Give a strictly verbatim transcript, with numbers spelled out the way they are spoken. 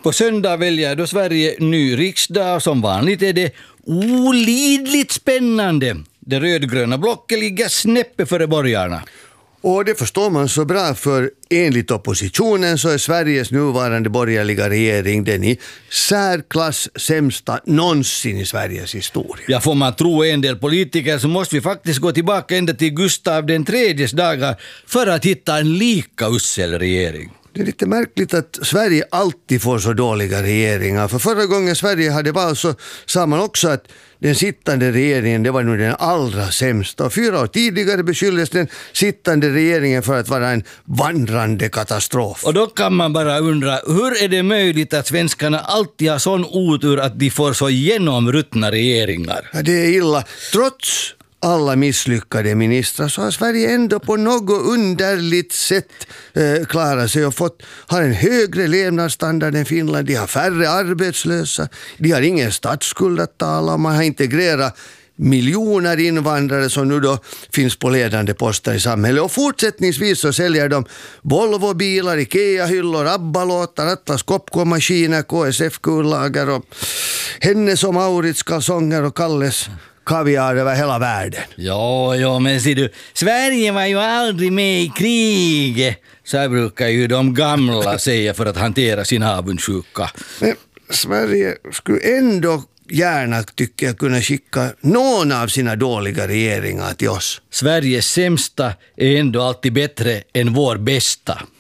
På söndag väljer då Sverige ny riksdag. Som vanligt är det olidligt spännande. Det rödgröna blocket ligger snäppe före borgarna. Och det förstår man så bra, för enligt oppositionen så är Sveriges nuvarande borgerliga regering den i särklass sämsta någonsin i Sveriges historia. Ja, får man tro en del politiker så måste vi faktiskt gå tillbaka ända till Gustav den tredjes dagar för att hitta en lika usel regering. Det är lite märkligt att Sverige alltid får så dåliga regeringar. För förra gången Sverige hade val så sa man också att den sittande regeringen, det var nog den allra sämsta. Och fyra år tidigare beskylldes den sittande regeringen för att vara en vandrande katastrof. Och då kan man bara undra, hur är det möjligt att svenskarna alltid har sån otur att de får så genomruttna regeringar? Ja, det är illa. Trots alla misslyckade ministrar så har Sverige ändå på något underligt sätt eh, klarat sig och fått, har en högre levnadsstandard än Finland. De har färre arbetslösa, de har ingen statsskuld att tala om, man har integrerat miljoner invandrare som nu då finns på ledande poster i samhället. Och fortsättningsvis så säljer de Volvo-bilar, Ikea-hyllor, ABBA-låtar, Atlas Copco-maskiner, K S F-kullager och Hennes och Maurits kalsonger och Kalles kaviar över hela världen. Ja, ja, men ser du, Sverige var ju aldrig med i kriget. Så här brukar ju de gamla säga för att hantera sin avundsjuka. Men Sverige skulle ändå gärna, tycker jag, kunna skicka någon av sina dåliga regeringar till oss. Sveriges sämsta är ändå alltid bättre än vår bästa.